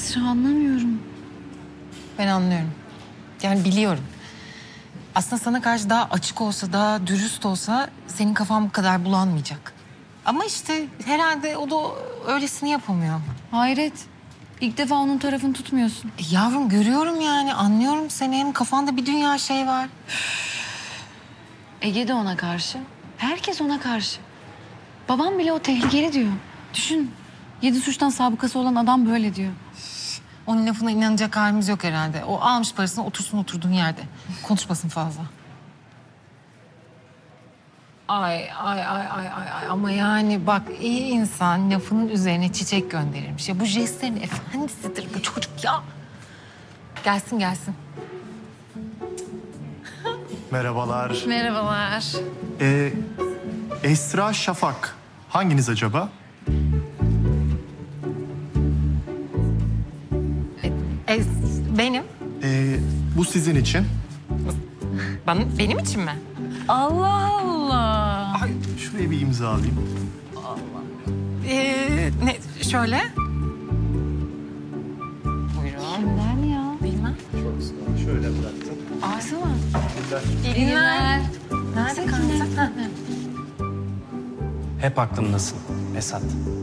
Esra, anlamıyorum. Ben anlıyorum. Yani biliyorum. Aslında sana karşı daha açık olsa, daha dürüst olsa senin kafan bu kadar bulanmayacak. Ama işte herhalde o da öylesini yapamıyor. Hayret. İlk defa onun tarafını tutmuyorsun. Yavrum görüyorum yani, anlıyorum seni. Hem kafanda bir dünya şey var. Ege de ona karşı. Herkes ona karşı. Babam bile o tehlikeli diyor. Düşün. 7 suçtan sabıkası olan adam böyle diyor. Onun lafına inanacak halimiz yok herhalde. O almış parasını, otursun oturduğun yerde. Konuşmasın fazla. Ay. Ama yani bak, iyi insan lafının üzerine çiçek gönderirmiş. Ya bu jestlerin efendisidir bu çocuk ya. Gelsin. Merhabalar. Merhabalar. Esra Şafak. Hanginiz acaba? Benim. Bu sizin için. Benim için mi? Allah Allah. Şuraya bir imza alayım. Şöyle. Buyurun. Kimden ya? Bilmem. Şöyle bıraktım. Baksana. İyi İyi günler. Nerede kaldın? Ha. Hep aklımdasın Esat.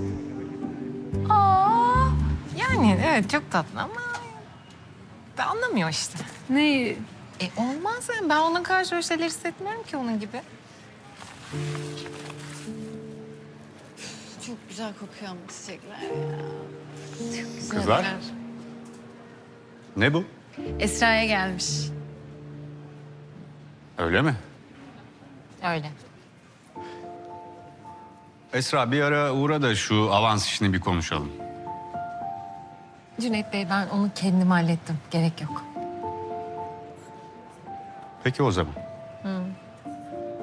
Yani evet, çok tatlı ama ben anlamıyor işte. Neyi? Olmaz yani, ben ona karşı öyle şeyler hissetmiyorum ki onun gibi. Çok güzel kokuyor ama çiçekler ya. Çok güzel. Kızlar. Ne bu? Esra'ya gelmiş. Öyle mi? Öyle. Esra bir ara uğra da şu avans işini bir konuşalım. Cüneyt Bey, ben onu kendim hallettim. Gerek yok. Peki o zaman.